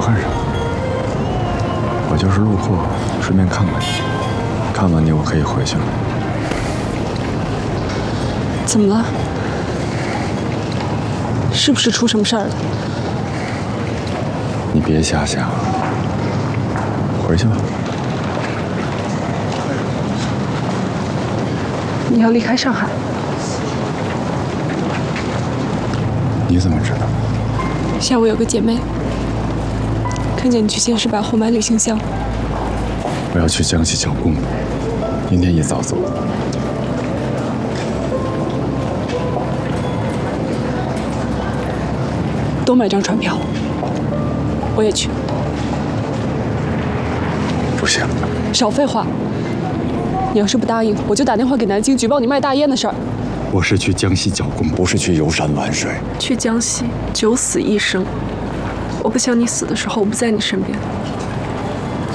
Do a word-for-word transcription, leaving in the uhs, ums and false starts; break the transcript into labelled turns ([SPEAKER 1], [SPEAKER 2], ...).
[SPEAKER 1] 恨什么？我就是路过，顺便看看你。看完你，我可以回去了。
[SPEAKER 2] 怎么了？是不是出什么事儿了？
[SPEAKER 1] 你别瞎想，回去吧。
[SPEAKER 2] 你要离开上海？
[SPEAKER 1] 你怎么知道？
[SPEAKER 2] 下午有个姐妹看见你去现实百货买旅行箱。
[SPEAKER 1] 我要去江西剿共，明天一早走。
[SPEAKER 2] 多买张船票，我也去。
[SPEAKER 1] 不行。
[SPEAKER 2] 少废话！你要是不答应，我就打电话给南京举报你卖大烟的事儿。
[SPEAKER 1] 我是去江西剿共，不是去游山玩水。
[SPEAKER 2] 去江西九死一生，我不想你死的时候我不在你身边。